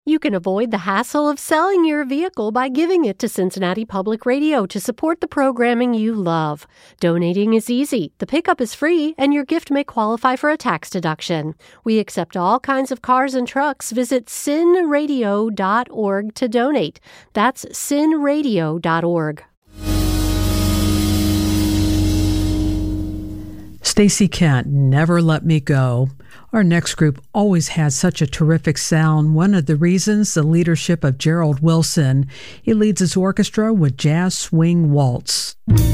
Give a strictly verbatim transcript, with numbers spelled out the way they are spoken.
You can avoid the hassle of selling your vehicle by giving it to Cincinnati Public Radio to support the programming you love. Donating is easy, the pickup is free, and your gift may qualify for a tax deduction. We accept all kinds of cars and trucks. Visit cin radio dot org to donate. That's cin radio dot org. Stacey Kent, Never Let Me Go. Our next group always has such a terrific sound. One of the reasons, the leadership of Gerald Wilson. He leads his orchestra with Jazz Swing Waltz.